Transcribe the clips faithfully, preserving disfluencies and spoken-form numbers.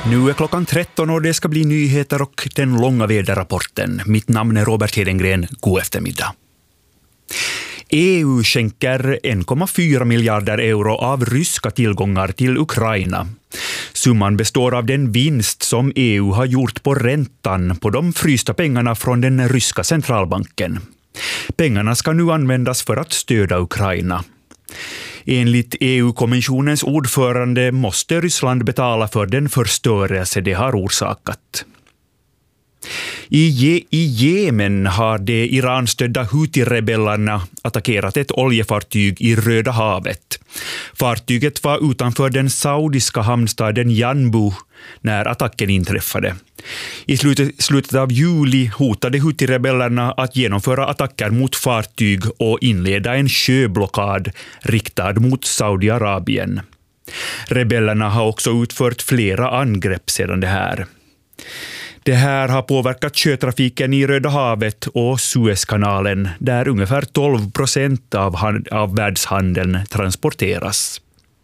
Nu är klockan tretton och det ska bli nyheter och den långa väderrapporten. Mitt namn är Robert Hedengren. God eftermiddag. E U skänker en komma fyra miljarder euro av ryska tillgångar till Ukraina. Summan består av den vinst som E U har gjort på räntan på de frysta pengarna från den ryska centralbanken. Pengarna ska nu användas för att stödja Ukraina. Enligt E U-kommissionens ordförande måste Ryssland betala för den förstörelse det har orsakat. I, Je- I Jemen har de Iran-stödda Houthi-rebellerna attackerat ett oljefartyg i Röda havet. Fartyget var utanför den saudiska hamnstaden Yanbu när attacken inträffade. I slutet, slutet av juli hotade Houthi-rebellerna att genomföra attacker mot fartyg och inleda en sjöblockad riktad mot Saudiarabien. Rebellerna har också utfört flera angrepp sedan det här. Det här har påverkat sjötrafiken i Röda havet och Suezkanalen, där ungefär tolv procent av, hand- av världshandeln transporteras.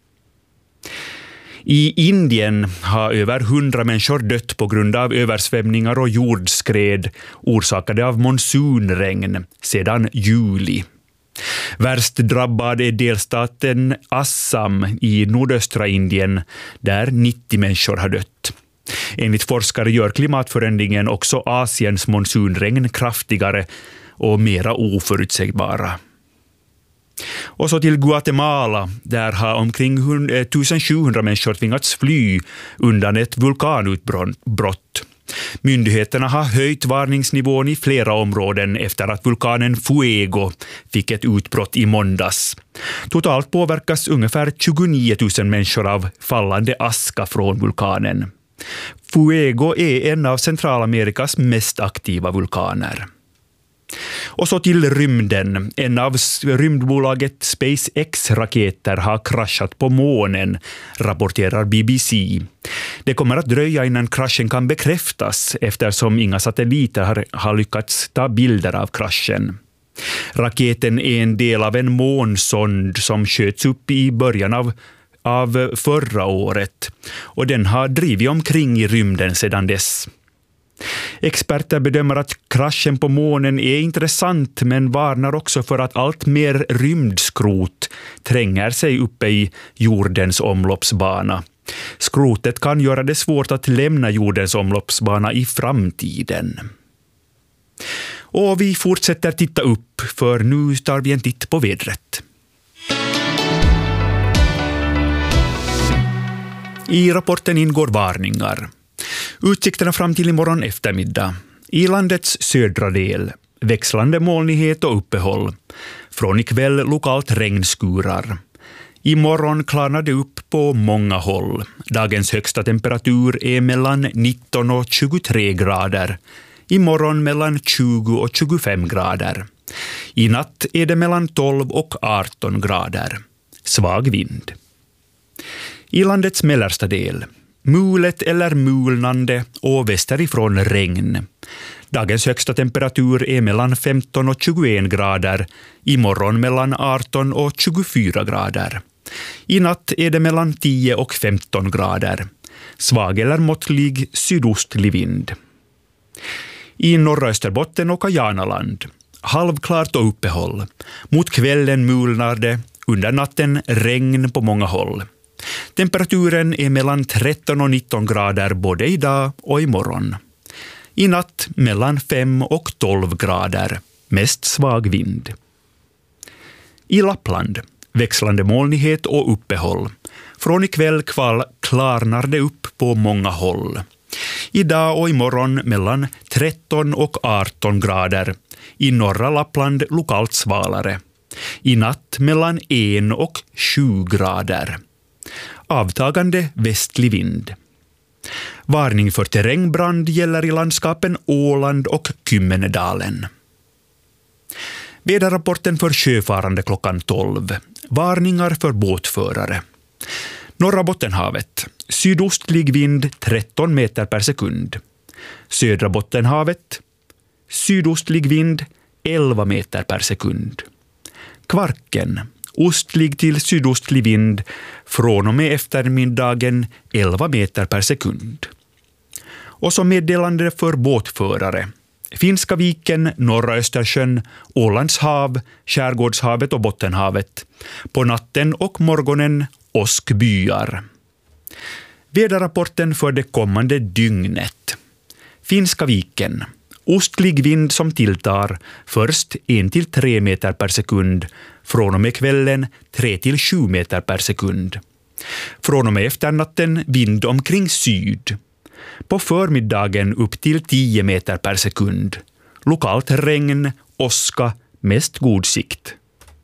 I Indien har över hundra människor dött på grund av översvämningar och jordskred orsakade av monsunregn sedan juli. Värst drabbad är delstaten Assam i nordöstra Indien, där nittio människor har dött. Enligt forskare gör klimatförändringen också Asiens monsunregn kraftigare och mera oförutsägbara. Och så till Guatemala, där har omkring sjuttonhundra människor tvingats fly undan ett vulkanutbrott. Myndigheterna har höjt varningsnivån i flera områden efter att vulkanen Fuego fick ett utbrott i måndags. Totalt påverkas ungefär tjugonio tusen människor av fallande aska från vulkanen. Fuego är en av Centralamerikas mest aktiva vulkaner. Och så till rymden. En av rymdbolaget SpaceX-raketer har kraschat på månen, rapporterar B B C. Det kommer att dröja innan kraschen kan bekräftas eftersom inga satelliter har, har lyckats ta bilder av kraschen. Raketen är en del av en månsond som sköts upp i början av av förra året och den har drivit omkring i rymden sedan dess. Experter bedömer att kraschen på månen är intressant men varnar också för att allt mer rymdskrot tränger sig uppe i jordens omloppsbana. Skrotet kan göra det svårt att lämna jordens omloppsbana i framtiden. Och vi fortsätter titta upp, för nu tar vi en titt på vädret. I rapporten ingår varningar. Utsikterna fram till imorgon eftermiddag. I landets södra del, växlande molnighet och uppehåll. Från ikväll lokalt regnskurar. Imorgon klarnar det upp på många håll. Dagens högsta temperatur är mellan nitton och tjugotre grader. Imorgon mellan tjugo och tjugofem grader. I natt är det mellan tolv och arton grader. Svag vind. I landets mellersta del, mulet eller mulnande och västerifrån regn. Dagens högsta temperatur är mellan femton och tjugoen grader, imorgon mellan arton och tjugofyra grader. I natt är det mellan tio och femton grader. Svag eller måttlig sydostlig vind. I norra Österbotten och Kajanaland, halvklart och uppehåll. Mot kvällen mulnar det, under natten regn på många håll. Temperaturen är mellan tretton och nitton grader både idag och imorgon. I natt mellan fem och tolv grader, mest svag vind. I Lappland, växlande molnighet och uppehåll. Från ikväll kval klarnar det upp på många håll. Idag och imorgon mellan tretton och arton grader. I norra Lappland lokalt svalare. I natt mellan en och sju grader. Avtagande västlig vind. Varning för terrängbrand gäller i landskapen Åland och Kymmenedalen. Väderrapporten för sjöfarande klockan tolv. Varningar för båtförare. Norra Bottenhavet. Sydostlig vind tretton meter per sekund. Södra Bottenhavet. Sydostlig vind elva meter per sekund. Kvarken. Ostlig till sydostlig vind från och med eftermiddagen elva meter per sekund. Och som meddelande för båtförare: Finska viken, norra Östersjön, Ålands hav, Skärgårdshavet och Bottenhavet. På natten och morgonen åskbyar. Väderrapporten för det kommande dygnet. Finska viken. Ostlig vind som tilltar, först en till tre meter per sekund, från och med kvällen tre till sju meter per sekund. Från och med efternatten vind omkring syd. På förmiddagen upp till tio meter per sekund. Lokalt regn, åska, mest god sikt.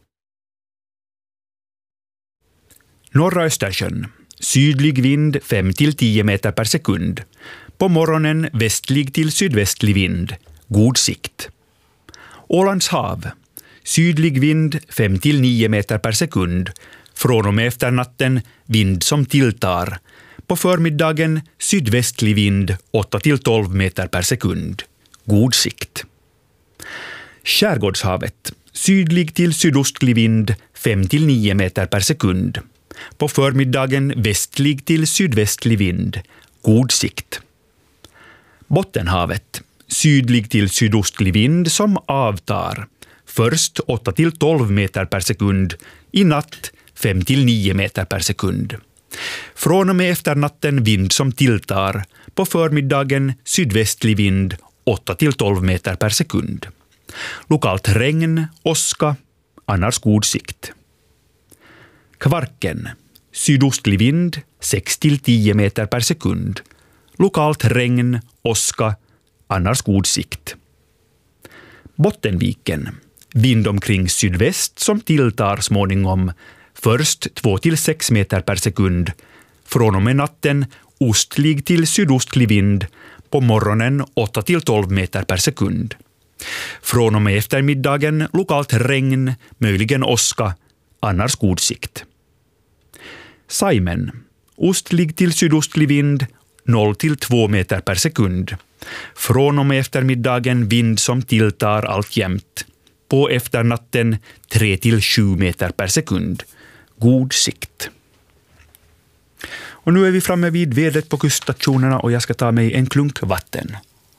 Norra Östersjön. Sydlig vind fem till tio meter per sekund. På morgonen västlig till sydvästlig vind. God sikt. Ålands hav. Sydlig vind fem till nio meter per sekund. Från och med efternatten vind som tilltar. På förmiddagen sydvästlig vind åtta till tolv meter per sekund. God sikt. Skärgårdshavet. Sydlig till sydostlig vind fem till nio meter per sekund. På förmiddagen västlig till sydvästlig vind. God sikt. Bottenhavet. Sydlig till sydostlig vind som avtar. Först åtta till tolv meter per sekund. I natt fem till nio meter per sekund. Från och med efternatten vind som tilltar. På förmiddagen sydvästlig vind åtta till tolv meter per sekund. Lokalt regn, åska, annars god sikt. Kvarken. Sydostlig vind sex till tio meter per sekund. Lokalt regn, åska, annars god sikt. Bottenviken. Vind omkring sydväst som tilltar småningom. Först två till sex meter per sekund. Från och med natten ostlig till sydostlig vind. På morgonen åtta till tolv meter per sekund. Från och med eftermiddagen lokalt regn, möjligen åska, annars god sikt. Saimen. Ostlig till sydostlig vind, noll till två meter per sekund. Från och med eftermiddagen vind som tilltar alltjämt. På efternatten tre till sju meter per sekund. God sikt. Och nu är vi framme vid vädret på kuststationerna och jag ska ta mig en klunk vatten.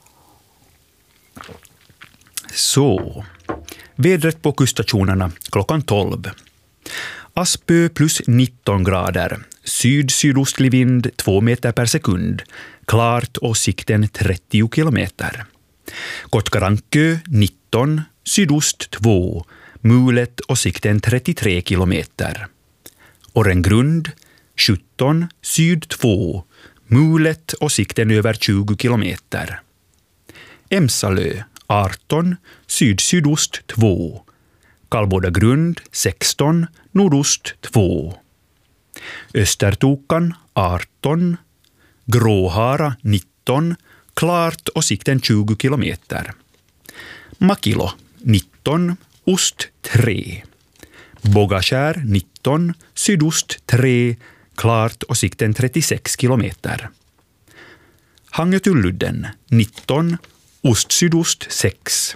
Så, vädret på kuststationerna klockan tolv. Aspö plus nitton grader. Syd-sydostlig vind två meter per sekund. Klart och sikten trettio kilometer. Kotkarankö nitton, sydost två. Mulet och sikten trettiotre kilometer. Orrengrund sjutton, syd två. Mulet och sikten över tjugo kilometer. Emsalö arton, syd-sydost två. Kallbodagrund sexton, nordost två. Östertokan arton. Gråhara nitton, klart och sikten tjugo kilometer. Makilo nitton, ost tre. Bogaskär nitton, sydost tre, klart och sikten trettiosex kilometer. Hangetuludden nitton, ost-sydost sex.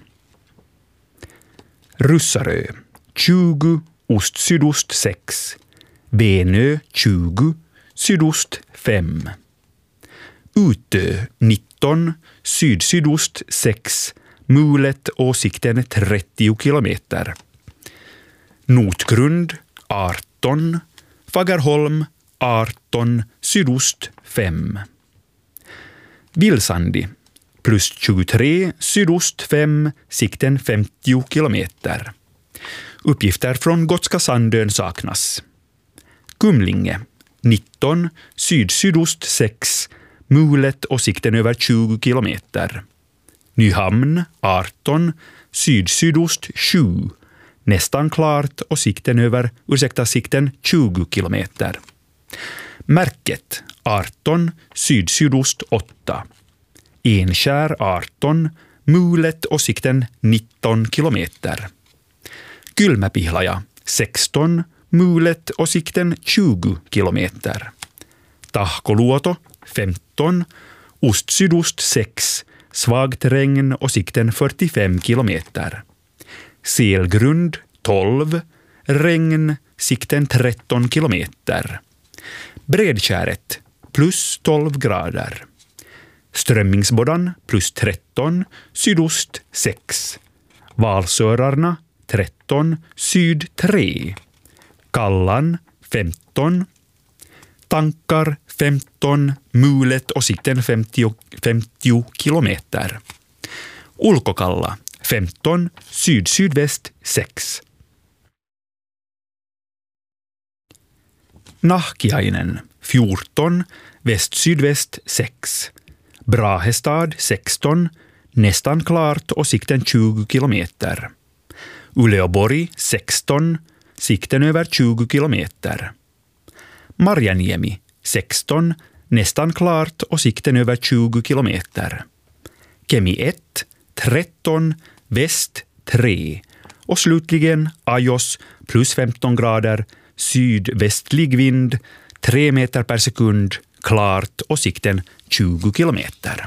Russarö tjugo, ost-sydost sex. Benö tjugo, sydost fem. Utö nitton, syd-sydost sex. Mulet och sikten trettio kilometer. Notgrund arton. Fagerholm arton, sydost fem. Vilsandi plus tjugotre, sydost fem, sikten femtio kilometer. Uppgifter från Gotska Sandön saknas. Kumlinge nitton, syd-sydost sex, mulet och sikten över tjugo kilometer. Nyhamn arton, syd-sydost sju, nästan klart och sikten över, ursäkta sikten tjugo kilometer. Märket arton, syd-sydost åtta. Enskär arton, mulet och sikten nitton kilometer. Kylmäpihlaja sexton, mulet och sikten tjugo kilometer. Tahkoluoto femton, ost-sydost sex, svagt regn och sikten fyrtiofem kilometer. Selgrund tolv, regn, sikten tretton kilometer. Bredskäret plus tolv grader. Strömmingsboddan plus tretton, sydost sex. Valsörarna tretton, syd tre. Kallan femton. Tankar femton, mulet och sikten femtio, femtio kilometer. Ulkokalla femton, syd-sydväst sex. Nahkiainen fjorton, väst-sydväst sex. Brahestad sexton, nästan klart och sikten tjugo kilometer. Uleåborg sexton, sikten över tjugo kilometer. Marjaniemi sexton, nästan klart och sikten över tjugo kilometer. Kemi ett, tretton, väst tre. Och slutligen Ajos plus femton grader, sydvästlig vind, tre meter per sekund, klart och sikten tjugo kilometer.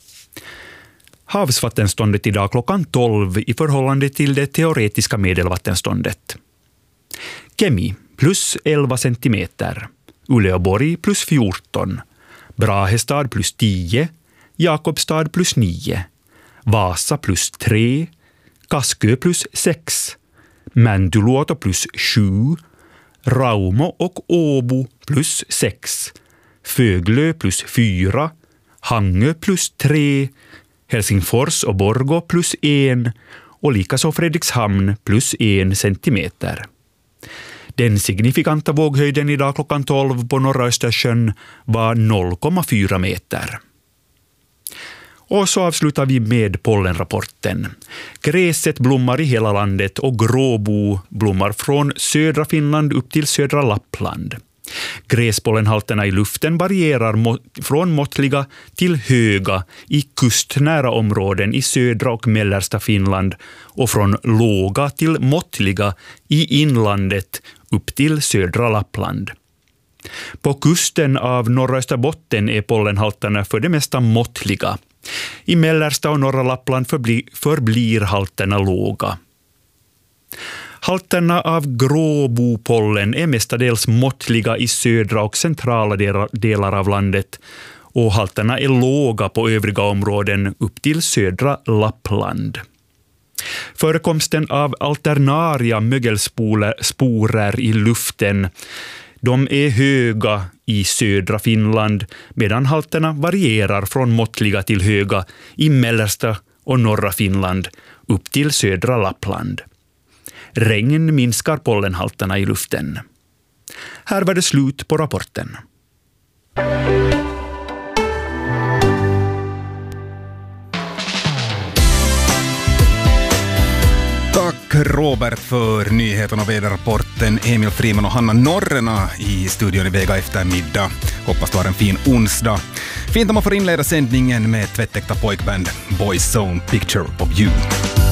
Havsvattenståndet idag klockan tolv i förhållande till det teoretiska medelvattenståndet. Kemi plus elva centimeter. Uleåborg plus fjorton. Brahestad plus tio. Jakobstad plus nio. Vasa plus tre. Kaskö plus sex. Mäntyluoto plus sju. Raumo och Åbo plus sex. Föglö plus fyra. Hangö plus tre. Helsingfors och Borgå plus en. Och likaså Fredrikshamn plus en centimeter. Den signifikanta våghöjden idag klockan tolv på norra Östersjön var noll komma fyra meter. Och så avslutar vi med pollenrapporten. Gräset blommar i hela landet och gråbo blommar från södra Finland upp till södra Lappland. Gräspollenhalterna i luften varierar må- från måttliga till höga i kustnära områden i södra och mellersta Finland och från låga till måttliga i inlandet upp till södra Lappland. På kusten av norra Österbotten är pollenhalterna för det mesta måttliga. I mellersta och norra Lappland förblir, förblir halterna låga. Halterna av gråbopollen är mestadels måttliga i södra och centrala delar av landet och halterna är låga på övriga områden upp till södra Lappland. Förekomsten av alternaria mögelsporer i luften, de är höga i södra Finland medan halterna varierar från måttliga till höga i mellersta och norra Finland upp till södra Lappland. Regn minskar pollenhalterna i luften. Här var det slut på rapporten. Tack Robert för nyheten och väderrapporten. Emil Friman och Hanna Norrena i studion i Vega eftermiddag. Hoppas du har en fin onsdag. Fint om man får inleda sändningen med tvättäkta pojkband Boys Zone Picture of You.